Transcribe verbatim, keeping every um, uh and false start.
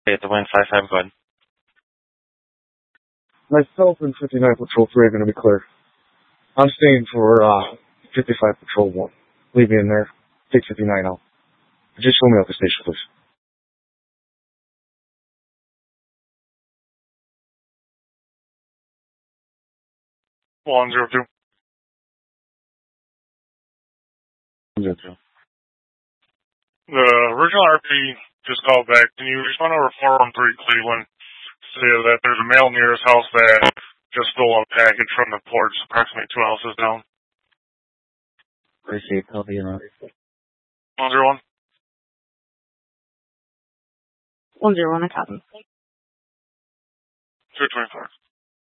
Okay, the wind five five, go ahead. Myself and fifty-nine Patrol three are going to be clear. I'm staying for uh, fifty-five Patrol one. Leave me in there. Take fifty-nine out. Just show me out the station, please. one zero two. one zero two. The original R P just called back. Can you respond over four one three Cleveland? Say that there's a male near his house that just stole a package from the porch approximately two houses down. Appreciate copy and one zero one. one zero one, I copy. two twenty-four.